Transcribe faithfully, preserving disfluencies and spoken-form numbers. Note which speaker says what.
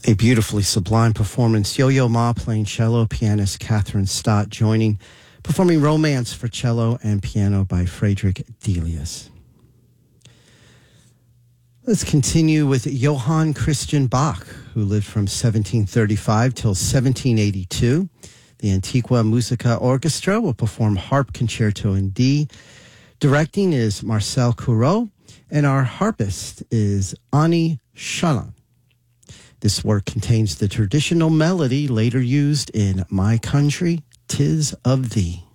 Speaker 1: A beautifully sublime performance. Yo-Yo Ma playing cello, pianist Catherine Stott joining, performing Romance for cello and piano by Friedrich Delius. Let's continue with Johann Christian Bach, who lived from seventeen thirty-five till seventeen eighty-two. The Antiqua Musica Orchestra will perform Harp Concerto in D. Directing is Marcel Courreau, and our harpist is Ani Shalon. This work contains the traditional melody later used in My Country, 'Tis of Thee.